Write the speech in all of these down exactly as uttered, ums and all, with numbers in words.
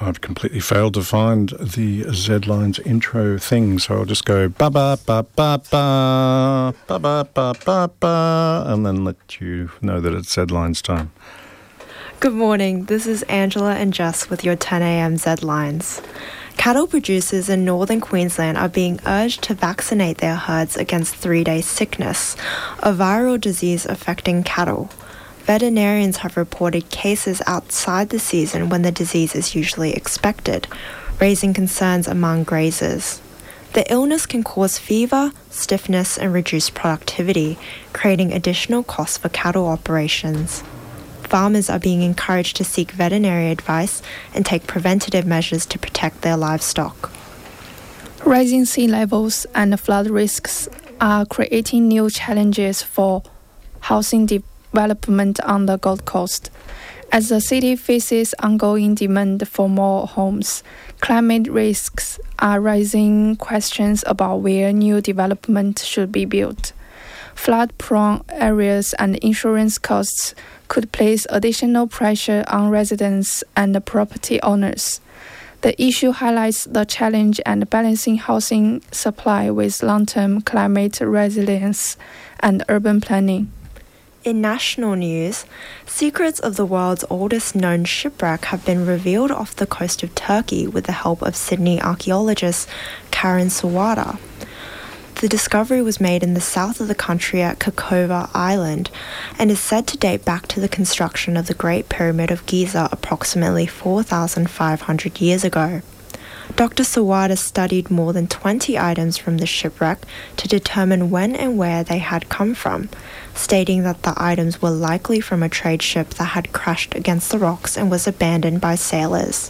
I've completely failed to find the Z-Lines intro thing, so I'll just go ba-ba-ba-ba-ba, ba-ba-ba-ba-ba, and then let you know that it's Z-Lines time. Good morning, this is Angela and Jess with your ten a.m. Z-Lines. Cattle producers in northern Queensland are being urged to vaccinate their herds against three-day sickness, a viral disease affecting cattle. Veterinarians have reported cases outside the season when the disease is usually expected, raising concerns among grazers. The illness can cause fever, stiffness, and reduced productivity, creating additional costs for cattle operations. Farmers are being encouraged to seek veterinary advice and take preventative measures to protect their livestock. Rising sea levels and flood risks are creating new challenges for housing development on the Gold Coast. As the city faces ongoing demand for more homes, climate risks are raising questions about where new development should be built. Flood-prone areas and insurance costs could place additional pressure on residents and property owners. The issue highlights the challenge and balancing housing supply with long-term climate resilience and urban planning. In national news, secrets of the world's oldest known shipwreck have been revealed off the coast of Turkey with the help of Sydney archaeologist Karen Sawada. The discovery was made in the south of the country at Kakova Island and is said to date back to the construction of the Great Pyramid of Giza approximately four thousand five hundred years ago. Doctor Sawada studied more than twenty items from the shipwreck to determine when and where they had come from, stating that the items were likely from a trade ship that had crashed against the rocks and was abandoned by sailors.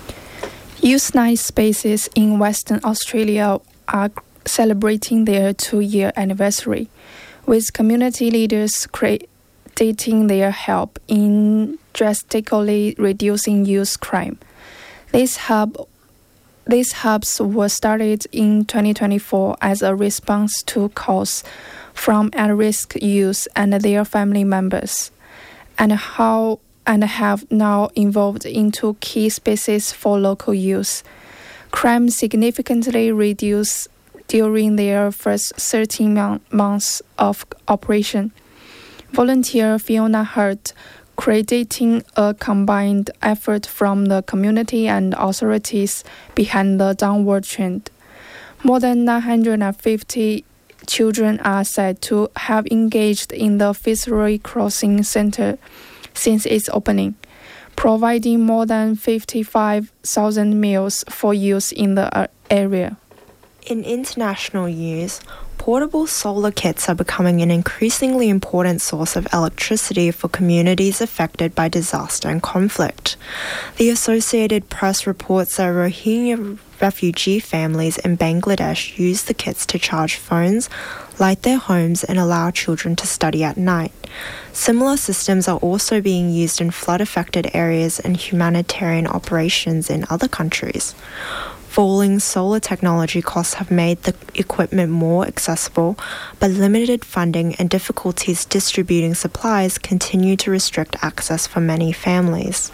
Youth Night Spaces in Western Australia are celebrating their two-year anniversary, with community leaders crediting their help in drastically reducing youth crime. This hub, these hubs were started in twenty twenty-four as a response to calls from at-risk youth and their family members, and how and have now evolved into key spaces for local youth. Crime significantly reduced during their first thirteen months of operation. Volunteer Fiona Hurt, crediting a combined effort from the community and authorities behind the downward trend. More than nine hundred fifty children are said to have engaged in the Fitzroy Crossing Centre since its opening, providing more than fifty-five thousand meals for youth in the area. In international news, portable solar kits are becoming an increasingly important source of electricity for communities affected by disaster and conflict. The Associated Press reports that Rohingya refugee families in Bangladesh use the kits to charge phones, light their homes, and allow children to study at night. Similar systems are also being used in flood-affected areas and humanitarian operations in other countries. Falling solar technology costs have made the equipment more accessible, but limited funding and difficulties distributing supplies continue to restrict access for many families.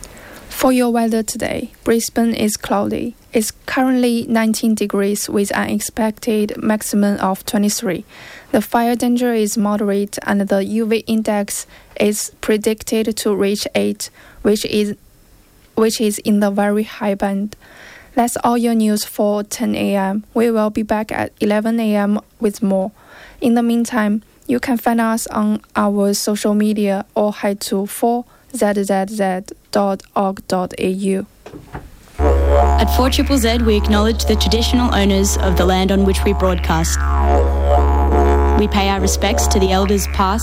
For your weather today, Brisbane is cloudy. It's currently nineteen degrees with an expected maximum of twenty-three. The fire danger is moderate and the U V index is predicted to reach eight, which is, which is in the very high band. That's all your news for ten a.m. We will be back at eleven a.m. with more. In the meantime, you can find us on our social media or head to four z z z dot org dot a u. At four Z Z Z, we acknowledge the traditional owners of the land on which we broadcast. We pay our respects to the elders past,